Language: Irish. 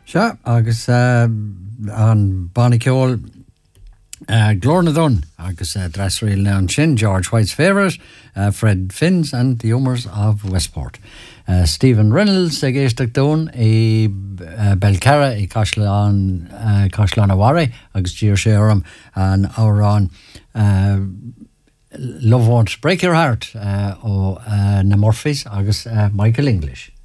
Se agus an Bonnicol Glorna Dunn agus Dressreal now and Chin, George White's favourite, Fred Finns and the Omers of Westport. Stephen Reynolds géisteach dún I Belcarra I Castlán Aware agus Gir Sheram and our on Love Won't Break Your Heart ó na Murphys agus Michael English.